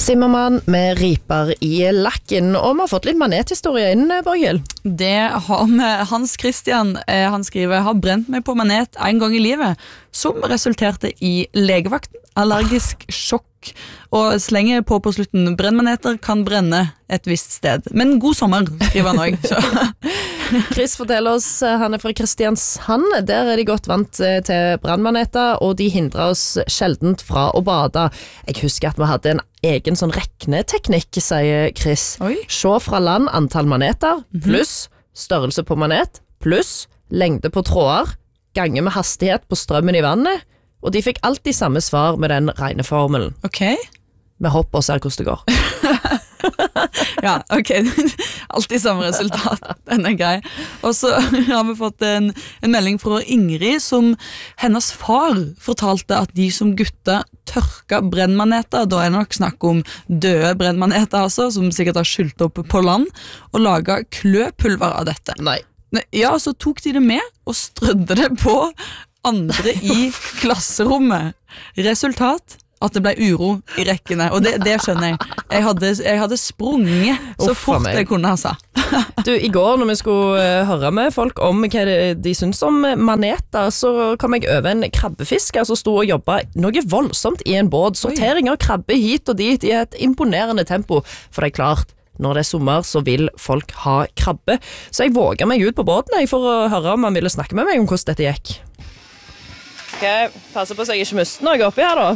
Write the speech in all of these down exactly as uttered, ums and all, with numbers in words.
Zimmermann med riper i lakken, og vi har fått litt manethistorie inn, Borghild. Det har med Hans Christian, eh, han skriver, har brent meg på manet en gang i livet, som resulterte i legevakten, allergisk sjokk, og slenger på på slutten, brennmaneter kan brenne et visst sted. Men god sommer, skriver han også. Chris forteller oss, han er fra Kristiansand, der er de godt vant til brannmaneter, og de hindrer oss sjeldent fra å bade. Jeg husker at vi hadde en egen sånn rekneteknikk, sier Chris. Oi. Se fra land antall maneter, pluss størrelse på manet, pluss lengde på tråder, gange med hastighet på strømmen i vannet, og de fikk alltid samme svar med den regneformelen. Ok. Vi hopper og ser hvordan det går. Ja, ok. Alltid samme resultat. Den er grei. Og så har vi fått en, en melding fra Ingrid, som hennes far fortalte at de som gutta tørka brennmaneter, da er det nok snakk om døde brennmaneter, altså, som sikkert har skylt opp på land, og laget kløpulver av dette. Nei. Ja, så tok de det med og strødde det på andre i klasserommet. Resultat, at det ble uro i rekkene, og det, det skjønner jeg. Jeg hadde, jeg hadde sprunget så Uff, fort meg. jeg kunne, altså. Du, i går når vi skulle uh, høre med folk om hva de, de syns om maneter, så kom jeg over en krabbefisker som sto og jobbet noe voldsomt i en båt. Sortering av krabbe hit og dit i et imponerende tempo, for det er klart, når det er sommer så vil folk ha krabbe. Så jeg våger meg ut på båten jeg, for å høre om han ville snakke med meg om hvordan dette gikk. Ok, passer på så jeg ikke mister noe oppi her da.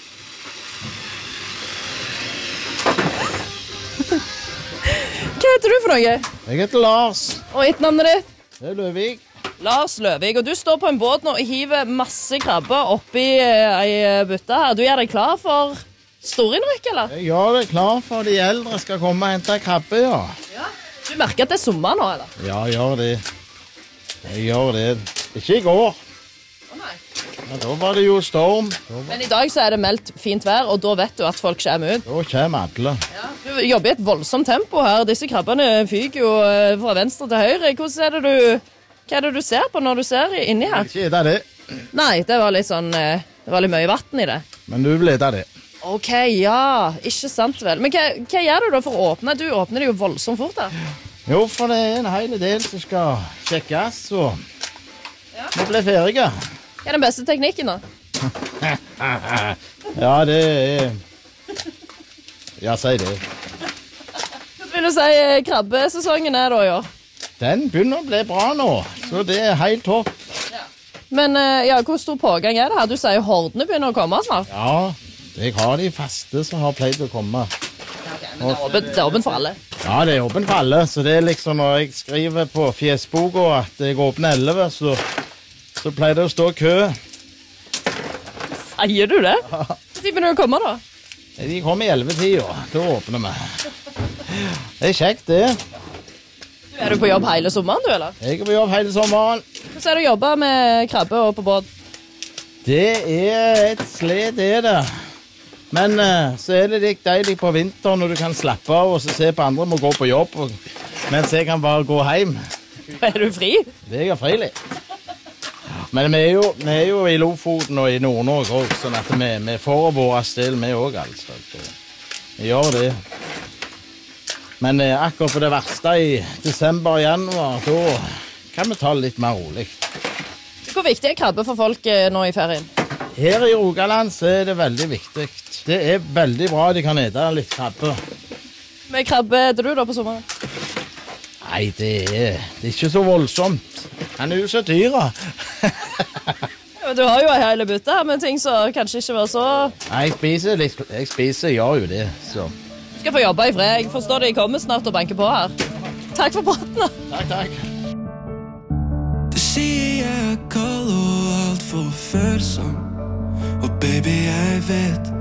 Hva heter du for noe? Jeg heter Lars. Og etternavnet ditt? Det er Løvig. Lars Løvig, og du står på en båt nå og hiver masse krabber oppi eh, ei bytte her. Du gjør deg klar for storinnrykk, eller? Jeg gjør det klar for de eldre skal komme og hente krabbe, ja. Ja. Du merker at det er sommer nå, eller? Ja, jeg gjør det. Jeg gjør det. Ikke i går. Å nei. Ja, da var det jo storm. Da, var... Men i dag så er det meldt fint vær, og da vet du at folk kommer ut. da kommer alle. Ja. Du jobber i et voldsomt tempo her. Disse krabbene fyker jo eh, fra venstre til høyre. Hvordan er det du, hva er det du ser på når du ser inni her? Ikke ete det, Nei, det var litt sånn, eh, det var litt mye vatten i det. men du vil ete det. Ok, ja, ikke sant vel. Men hva, hva gjør du da for å åpne? Du åpner det jo voldsomt fort her. Jo, for det er en hel del som skal sjekkes, og må bli ferdige. Hva er den beste teknikken da? Ja, det er... Ja, si det. Hva vil du si eh, krabbesesongen er da i år? Den begynner å bli bra nå, så det er helt topp. Men eh, ja, hvor stor pågang er det her? Du sier hordene begynner å komme snart. Ja, jeg har de faste som har pleid å komme. Men det er åpent, det er åpent for alle. Ja, det er åpent for alle, så det er liksom når jeg skriver på fjesboka at jeg åpner elleve, så, så pleier det å stå kø. Sier du det? Ja. Hvor tid begynner du å komme da? De kommer i elleve-tida, da åpner vi. Det er kjekt det. Er du på jobb hele sommeren du, eller? Jeg er på jobb hele sommeren. Hvordan er det å jobbe med krabbe og på båt? Det er et sled, det er det. Men uh, så er det litt deilig på vinteren når du kan slappe av og så se på andre må gå på jobb, og, mens jeg kan bare gå hjem. Er du fri? Det er jeg fri litt. Men vi er, jo, vi er jo i Lofoten og i Nord-Norge også, sånn at vi, vi får våre stil med også, altså. Vi gjør det. Men uh, akkurat på det verste i desember og januar, da kan vi ta det litt mer rolig. Hvor viktig er krabbe for folk uh, nå i ferien? Her i Rogaland så er det veldig viktig. Det er veldig bra de kan ete litt krabbe. Med krabbe eter du da på sommeren? Nei, det er, det er ikke så voldsomt. Han er jo så dyra. Ja, du har jo en hele bytte her med ting som kanskje ikke var så... Nei, jeg spiser, litt, jeg spiser, gjør jo det. Så. Du skal få jobbe i fred. Jeg forstår de kommer snart og banker på her. Takk for praten da. Takk, takk. Du sier jeg er kald og alt for følsom. Og baby, jeg vet